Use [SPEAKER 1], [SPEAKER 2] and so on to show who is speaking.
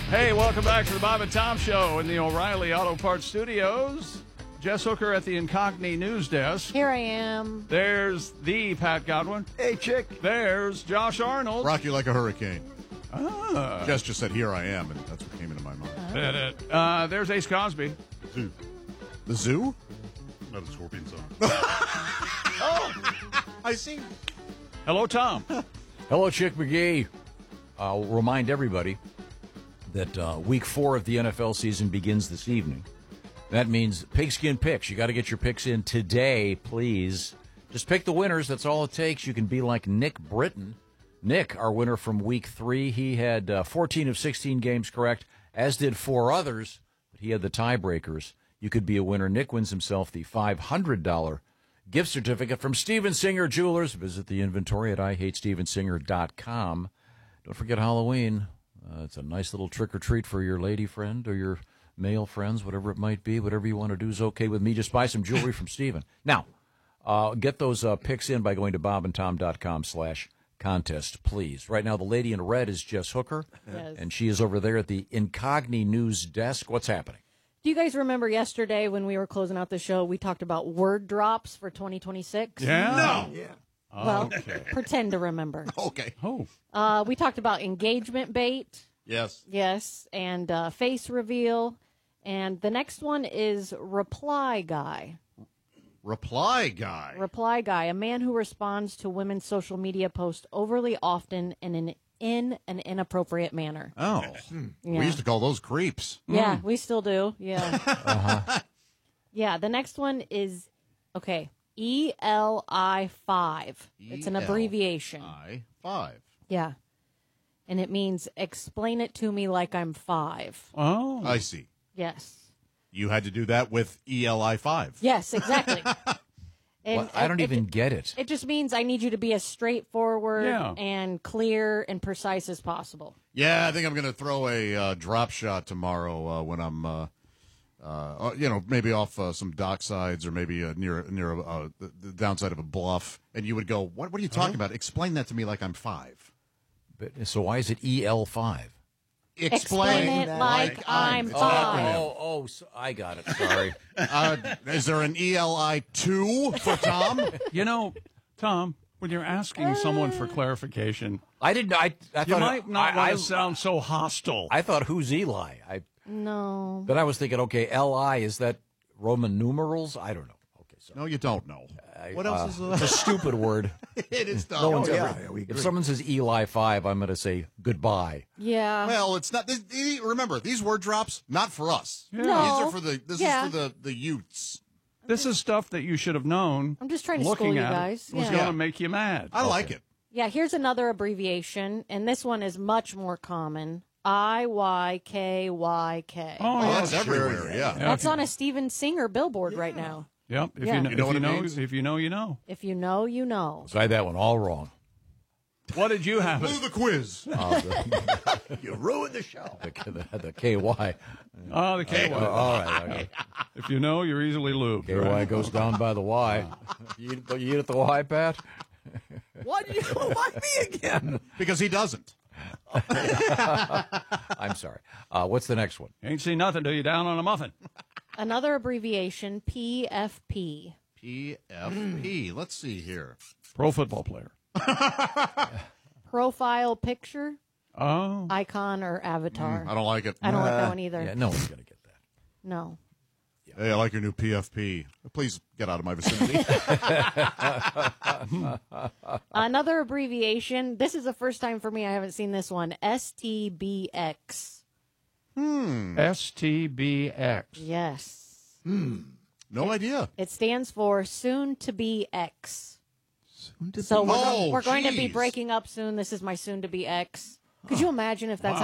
[SPEAKER 1] Hey, welcome back to the Bob and Tom Show in the O'Reilly Auto Parts Studios. Jess Hooker at the Incogni News Desk.
[SPEAKER 2] Here I am.
[SPEAKER 1] There's the Pat Godwin.
[SPEAKER 3] Hey, chick.
[SPEAKER 1] There's Josh Arnold.
[SPEAKER 4] Rock you like a hurricane.
[SPEAKER 1] Ah.
[SPEAKER 4] Jess just said, here I am, and that's what came into my mind.
[SPEAKER 1] There's Ace Cosby.
[SPEAKER 5] Zoo.
[SPEAKER 4] The zoo?
[SPEAKER 5] Not a scorpion song.
[SPEAKER 4] I see.
[SPEAKER 1] Hello, Tom.
[SPEAKER 3] Hello, Chick McGee. I'll remind everybody that week 4 of the NFL season begins this evening. That means pigskin picks. You got to get your picks in today, please. Just pick the winners. That's all it takes. You can be like Nick Britton. Nick, our winner from week 3, he had 14 of 16 games correct, as did 4 others, but he had the tiebreakers. You could be a winner. Nick wins himself the $500 gift certificate from Steven Singer Jewelers. Visit the inventory at IHateStevenSinger.com. Don't forget Halloween. It's a nice little trick-or-treat for your lady friend or your male friends, whatever it might be. Whatever you want to do is okay with me. Just buy some jewelry from Steven. Now, get those picks in by going to bobandtom.com/contest, please. Right now, the lady in red is Jess Hooker,
[SPEAKER 2] Yes.
[SPEAKER 3] and she is over there at the Incogni News Desk. What's happening?
[SPEAKER 2] Do you guys remember yesterday when we were closing out the show, we talked about word drops for 2026?
[SPEAKER 1] Yeah?
[SPEAKER 4] No.
[SPEAKER 3] Yeah.
[SPEAKER 2] Well, pretend to remember.
[SPEAKER 4] Okay.
[SPEAKER 1] Oh.
[SPEAKER 2] We talked about engagement bait.
[SPEAKER 4] Yes.
[SPEAKER 2] Yes, and face reveal. And the next one is reply guy.
[SPEAKER 4] Reply guy.
[SPEAKER 2] Reply guy, a man who responds to women's social media posts overly often and in an inappropriate manner.
[SPEAKER 4] Oh.
[SPEAKER 2] Yeah.
[SPEAKER 4] We used to call those creeps.
[SPEAKER 2] Yeah, we still do. Yeah. Yeah, the next one is, okay, ELI5. It's an abbreviation.
[SPEAKER 4] I-5.
[SPEAKER 2] Yeah. And it means explain it to me like I'm 5.
[SPEAKER 1] Oh.
[SPEAKER 4] I see.
[SPEAKER 2] Yes.
[SPEAKER 4] You had to do that with ELI5.
[SPEAKER 2] Yes, exactly. And
[SPEAKER 3] Well, I don't even get it.
[SPEAKER 2] It just means I need you to be as straightforward
[SPEAKER 1] Yeah.
[SPEAKER 2] and clear and precise as possible.
[SPEAKER 4] Yeah, I think I'm going to throw a drop shot tomorrow when I'm, maybe off some dock sides or maybe near the downside of a bluff. And you would go, what are you talking about? Explain that to me like I'm 5.
[SPEAKER 3] So why is it EL5?
[SPEAKER 2] Explain it like I'm 5.
[SPEAKER 3] So I got it. Sorry.
[SPEAKER 4] Is there an ELI2 for Tom?
[SPEAKER 1] You know, Tom, when you're asking someone for clarification,
[SPEAKER 3] I didn't. I
[SPEAKER 1] you
[SPEAKER 3] thought
[SPEAKER 1] might not want to sound so hostile.
[SPEAKER 3] I thought, who's Eli?
[SPEAKER 2] No.
[SPEAKER 3] Then I was thinking, okay, LI, is that Roman numerals? I don't know. Okay, so
[SPEAKER 4] No, you don't know. What else is
[SPEAKER 3] it's a stupid word.
[SPEAKER 4] It is dumb.
[SPEAKER 3] No one's ever.
[SPEAKER 4] we
[SPEAKER 3] If someone says Eli 5, I'm going to say goodbye.
[SPEAKER 2] Yeah.
[SPEAKER 4] Well, it's not. Remember, these word drops not for us.
[SPEAKER 2] No.
[SPEAKER 4] These are for the. This
[SPEAKER 2] Yeah.
[SPEAKER 4] is for the youths.
[SPEAKER 1] This is stuff that you should have known.
[SPEAKER 2] I'm just trying to
[SPEAKER 1] looking
[SPEAKER 2] school you
[SPEAKER 1] at
[SPEAKER 2] guys.
[SPEAKER 1] It was
[SPEAKER 2] Yeah.
[SPEAKER 1] going to make you mad.
[SPEAKER 4] I like it.
[SPEAKER 2] Yeah, here's another abbreviation, and this one is much more common. IYKYK.
[SPEAKER 1] Oh,
[SPEAKER 4] That's
[SPEAKER 1] yeah,
[SPEAKER 4] everywhere. Yeah.
[SPEAKER 2] That's on a Steven Singer billboard right now.
[SPEAKER 1] Yep. If
[SPEAKER 2] Yeah.
[SPEAKER 1] you know,
[SPEAKER 4] You know
[SPEAKER 1] if
[SPEAKER 4] what
[SPEAKER 1] you
[SPEAKER 4] it
[SPEAKER 1] know,
[SPEAKER 4] means?
[SPEAKER 1] if you know, you know.
[SPEAKER 2] If you know, you know.
[SPEAKER 3] So I had that one all wrong.
[SPEAKER 1] What did you have?
[SPEAKER 4] Blew the quiz.
[SPEAKER 3] You ruined the show. The KY.
[SPEAKER 1] Oh, the KY.
[SPEAKER 3] All right. Okay.
[SPEAKER 1] If you know, you're easily lubed.
[SPEAKER 3] KY
[SPEAKER 1] right?
[SPEAKER 3] goes down by the Y. You eat at the Y, Pat? Why did you why me again?
[SPEAKER 4] Because he doesn't.
[SPEAKER 3] I'm sorry. What's the next one?
[SPEAKER 1] Ain't seen nothing till you down on a muffin.
[SPEAKER 2] Another abbreviation, PFP.
[SPEAKER 4] PFP. Let's see here.
[SPEAKER 1] Pro football player.
[SPEAKER 2] Profile picture,
[SPEAKER 1] Oh.
[SPEAKER 2] icon, or avatar.
[SPEAKER 4] I don't like it.
[SPEAKER 2] I don't like that one either.
[SPEAKER 3] Yeah, no one's going to get that.
[SPEAKER 2] No.
[SPEAKER 4] Hey, I like your new PFP. Please get out of my vicinity.
[SPEAKER 2] Another abbreviation. This is the first time for me. I haven't seen this one. STBX.
[SPEAKER 1] STBX.
[SPEAKER 2] Yes.
[SPEAKER 4] No idea.
[SPEAKER 2] It stands for soon to be X. So we're going to be
[SPEAKER 4] geez.
[SPEAKER 2] breaking up soon. This is my soon to be X. Could you imagine if that's